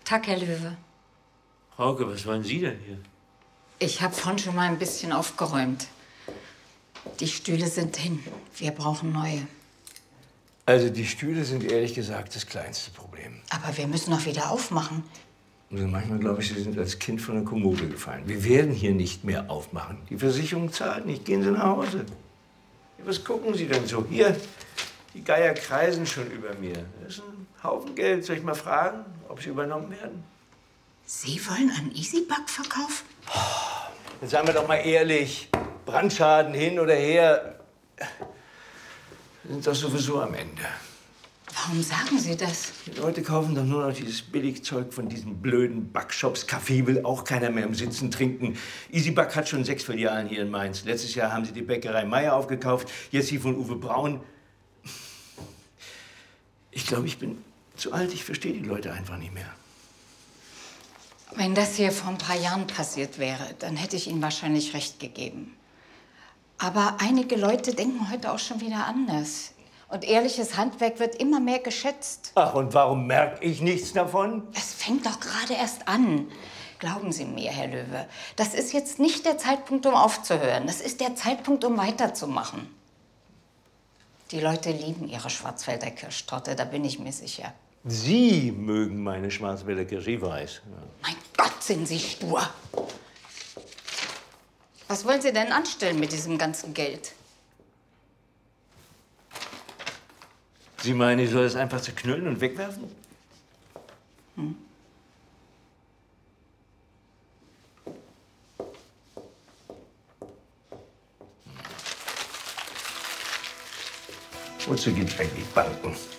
Tag, Herr Löwe. Frauke, was wollen Sie denn hier? Ich habe vorhin schon mal ein bisschen aufgeräumt. Die Stühle sind hin. Wir brauchen neue. Also die Stühle sind ehrlich gesagt das kleinste Problem. Aber wir müssen doch wieder aufmachen. Also manchmal glaube ich, Sie sind als Kind von der Kommode gefallen. Wir werden hier nicht mehr aufmachen. Die Versicherung zahlt nicht. Gehen Sie nach Hause. Ja, was gucken Sie denn so? Hier, die Geier kreisen schon über mir. Das ist ein Haufen Geld. Soll ich mal fragen, ob Sie übernommen werden? Sie wollen einen EasyBug verkaufen? Jetzt seien wir doch mal ehrlich. Brandschaden hin oder her. Wir sind doch sowieso am Ende. Warum sagen Sie das? Die Leute kaufen doch nur noch dieses Billigzeug von diesen blöden Backshops. Kaffee will auch keiner mehr im Sitzen trinken. EasyBug hat schon 6 Filialen hier in Mainz. Letztes Jahr haben sie die Bäckerei Meier aufgekauft, jetzt die von Uwe Braun. Ich glaube, ich bin zu alt. Ich verstehe die Leute einfach nicht mehr. Wenn das hier vor ein paar Jahren passiert wäre, dann hätte ich Ihnen wahrscheinlich recht gegeben. Aber einige Leute denken heute auch schon wieder anders. Und ehrliches Handwerk wird immer mehr geschätzt. Ach, und warum merke ich nichts davon? Es fängt doch gerade erst an. Glauben Sie mir, Herr Löwe, das ist jetzt nicht der Zeitpunkt, um aufzuhören. Das ist der Zeitpunkt, um weiterzumachen. Die Leute lieben ihre Schwarzwälder Kirschtorte, da bin ich mir sicher. Sie mögen meine Schwarzwälder Kirsche, ich weiß. Ja. Mein Gott, sind Sie stur. Was wollen Sie denn anstellen mit diesem ganzen Geld? Sie meinen, ich soll es einfach zerknüllen und wegwerfen? Wozu gibt es eigentlich Banken?